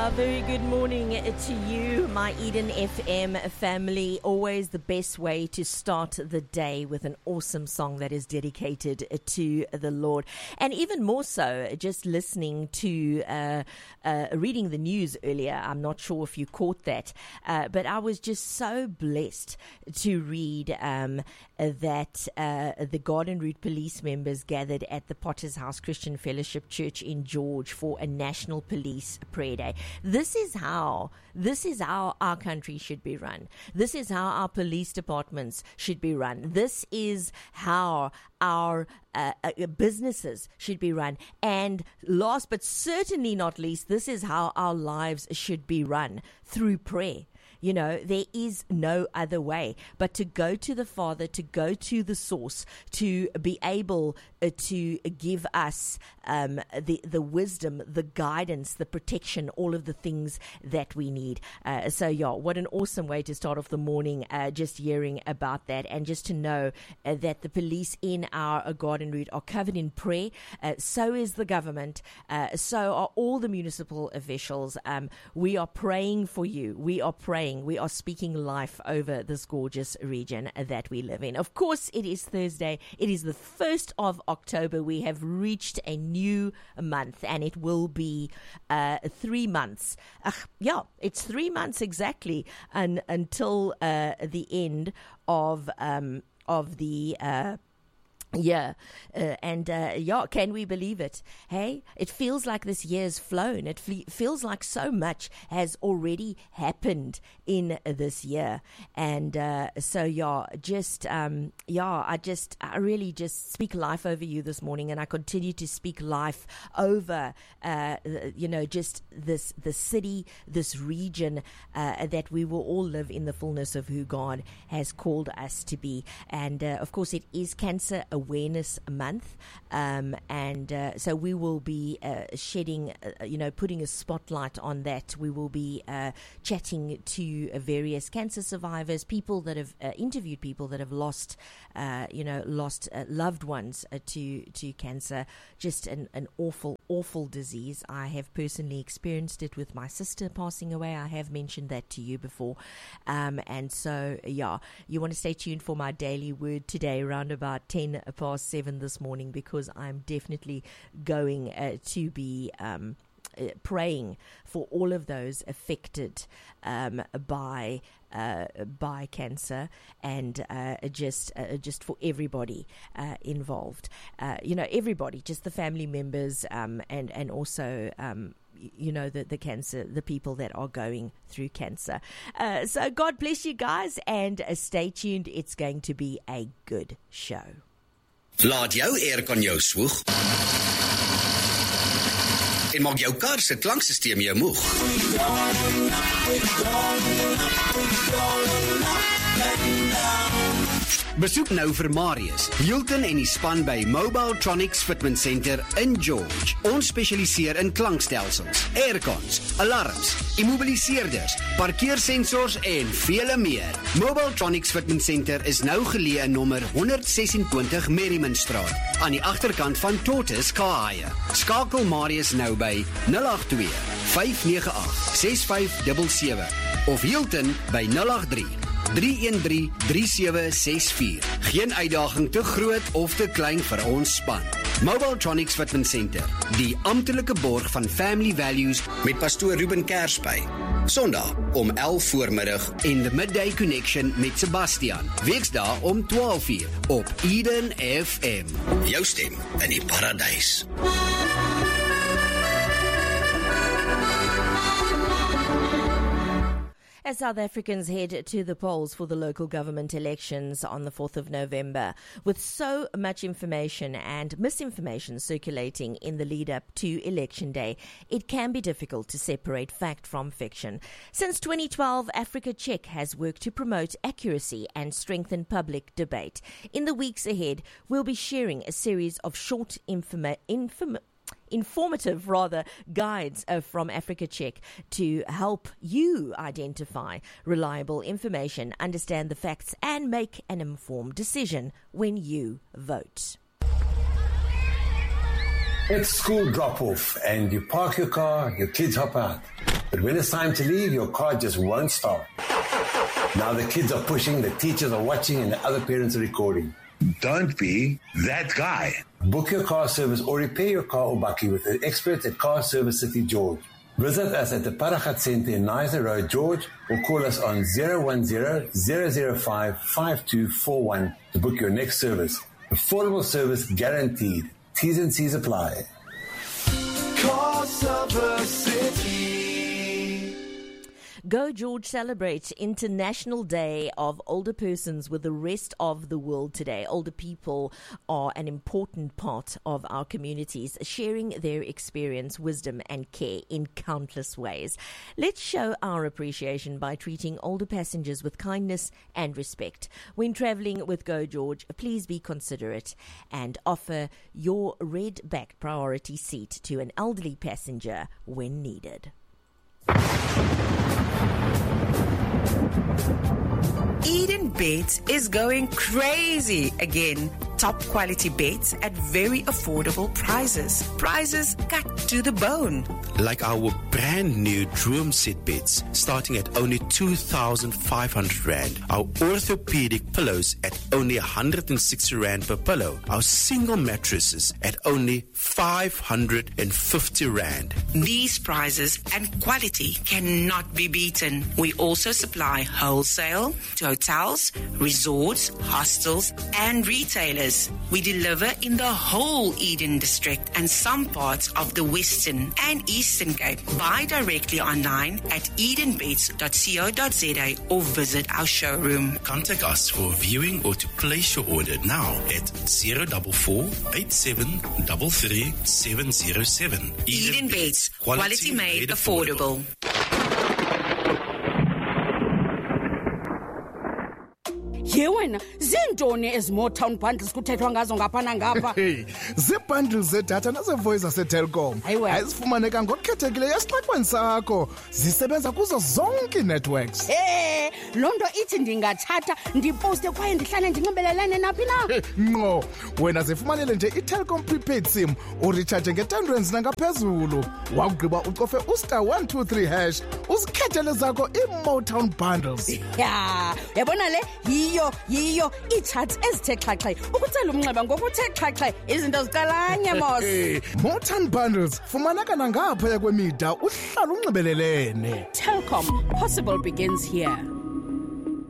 A very good morning to you, my Eden FM family. Always the best way to start the day with an awesome song that is dedicated to the Lord. And even more so, just listening to, reading the news earlier. I'm not sure if you caught that, but I was just so blessed to read that the Garden Route police members gathered at the Potter's House Christian Fellowship Church in George for a National Police Prayer Day. This is how our country should be run. This is how our police departments should be run. This is how our businesses should be run. And last but certainly not least, this is how our lives should be run, through prayer. You know, there is no other way but to go to the Father, to go to the source, to be able to give us the wisdom, the guidance, the protection, all of the things that we need. So yeah, what an awesome way to start off the morning, just hearing about that, and just to know that the police in our Garden Route are covered in prayer. So is the government. So are all the municipal officials. We are praying for you. We are praying. We are speaking life over this gorgeous region that we live in. Of course, it is Thursday. It is the 1st of October. We have reached a new month, and it will be 3 months. It's 3 months exactly until the end of the can we believe it? Hey, it feels like this year's flown. It feels like so much has already happened in this year. And I really just speak life over you this morning, and I continue to speak life over, just the city, this region, that we will all live in the fullness of who God has called us to be. And of course, it is Cancer Awareness Month, so we will be shedding, putting a spotlight on that. We will be chatting to various cancer survivors, people that have interviewed people that have lost loved ones to cancer. Just an awful disease. I have personally experienced it with my sister passing away. I have mentioned that to you before, and so you want to stay tuned for my daily word today around about 10:07 this morning, because I'm definitely going to be praying for all of those affected by cancer, and just for everybody involved. Everybody, just the family members, and also the cancer, the people that are going through cancer. So God bless you guys, and stay tuned. It's going to be a good show. Laat jou aircon jou swoeg en maak jou kar se klanksysteem jou moeg. Besoek nou vir Marius, Hilton en die span by Mobile Tronics Fitment Center in George. Ons spesialiseer in klankstelsels, aircons, alarms, immobiliseerders, parkeersensors en vele meer. Mobile Tronics Fitment Center is nou geleë in nommer 126 Merrimanstraat, aan die agterkant van Tortoise Kahaya. Skakel Marius nou by 082 598 6577 of Hilton by 083 313-3764. Geen uitdaging te groot of te klein vir ons span. Mobile Tronics Fitment Center, die amptelike borg van Family Values met pastoor Ruben Kersby. Sondag om 11 voormiddag en The Midday Connection met Sebastian. Weksdae om 12:00 op Eden FM. Jou stem in die paradys. As South Africans head to the polls for the local government elections on the 4th of November, with so much information and misinformation circulating in the lead up to Election Day, it can be difficult to separate fact from fiction. Since 2012, Africa Check has worked to promote accuracy and strengthen public debate. In the weeks ahead, we'll be sharing a series of short informative guides from Africa Check to help you identify reliable information, understand the facts, and make an informed decision when you vote. It's school drop-off and you park your car, your kids hop out. But when it's time to leave, your car just won't start. Now the kids are pushing, the teachers are watching, and the other parents are recording. Don't be that guy. Book your car service or repair your car or bakkie with the experts at Car Service City George. Visit us at the Paragat Centre in Nizer Road, George, or call us on 010-005-5241 to book your next service. Affordable service guaranteed. T's and C's apply. Car Service City. Go George celebrates International Day of Older Persons with the rest of the world today. Older people are an important part of our communities, sharing their experience, wisdom and care in countless ways. Let's show our appreciation by treating older passengers with kindness and respect. When travelling with Go George, please be considerate and offer your red-backed priority seat to an elderly passenger when needed. Eden Beds is going crazy again. Top quality beds at very affordable prices. Prices cut to the bone. Like our brand new Droom Set beds starting at only 2,500 Rand. Our orthopedic pillows at only 160 Rand per pillow. Our single mattresses at only 550 Rand. These prices and quality cannot be beaten. We also supply wholesale to hotels, resorts, hostels, and retailers. We deliver in the whole Eden district and some parts of the Western and Eastern Cape. Buy directly online at edenbeds.co.za or visit our showroom. Contact us for viewing or to place your order now at 044 8733 707. Eden Beds, quality made affordable. Ye wena zintoni ezimotown bundles kuthethwa ngazo ngapha nangapha? Hey, zibundles zedatha nazevoice zaseTelkom. Ayizifumaneka ngokukhethekileyo esixekweni sakho. Zisebenza kuzo zonke ii-networks. Lonto ithi ndingathatha ndiposte kwaye ndihlale ndinxibelelene naphi na? Ngqo, wena zifumanele nje iTelkom prepaid sim urecharge nge-R10 nangaphezulu. Wakugqiba ucofe *123# uzikhethele zakho ii-motown bundles. Yabona le yiyo ii-charts ezithe xhaxhe ukutsela umnxeba ngokuthe xhaxhe izinto zicalanye mos. Motown bundles fumaneka nangaphaya kwemida uhlala unxibelelene. Telkom, possible begins here.